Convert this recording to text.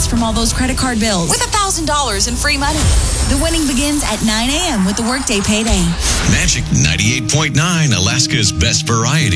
from all those credit card bills with $1,000 in free money. The winning begins at 9 a.m. with the Workday Payday. Magic 98.9, Alaska's best variety.